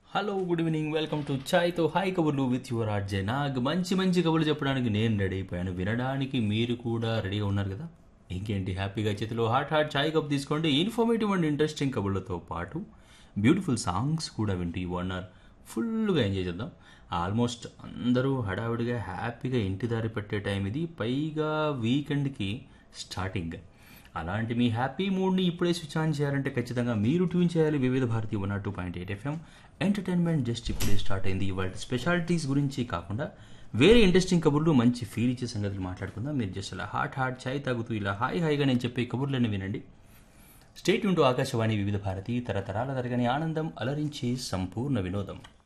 Hello good evening welcome to ఛాయ్తో hi కబుర్లు with your RJ Nag. మంచి మంచి కబుర్లు చెప్పడానికి నేను రెడీ అయిపోయాను, వినడానికి మీరు కూడా రెడీగా ఉన్నారు కదా. ఇంకేంటి, హ్యాపీగా చేతిలో హాట్ హాట్ ఛాయ్ కప్ తీసుకోండి. ఇన్ఫర్మేటివ్ అండ్ ఇంట్రెస్టింగ్ కబుర్లతో పాటు బ్యూటిఫుల్ సాంగ్స్ కూడా వింటూ ఈ 1 hour ఫుల్గా ఎంజాయ్ చేద్దాం. ఆల్మోస్ట్ అందరూ హడావిడిగా హ్యాపీగా ఇంటి దారి పట్టే టైం ఇది, పైగా వీకెండ్కి స్టార్టింగ్. అలాంటి మీ హ్యాపీ మూడ్ని ఇప్పుడే స్విచ్ ఆన్ చేయాలంటే ఖచ్చితంగా మీరు ట్యూన్ చేయాలి వివిధ భారతి 102.8 FM. ఎంటర్టైన్మెంట్ జస్ట్ ఇప్పుడే స్టార్ట్ అయింది. ఇవాళ స్పెషాలిటీస్ గురించి కాకుండా వేరే ఇంట్రెస్టింగ్ కబుర్లు, మంచి ఫీల్ ఇచ్చే సంగతులు మాట్లాడుకుందాం. మీరు జస్ట్ అలా హాట్ హాట్ చాయ్ తాగుతూ ఇలా హాయిగా నేను చెప్పే కబుర్లన్నీ వినండి. స్టేట్ యూన్ టు ఆకాశవాణి వివిధ భారతి, తరతరాల తరగని ఆనందం, అలరించే సంపూర్ణ వినోదం.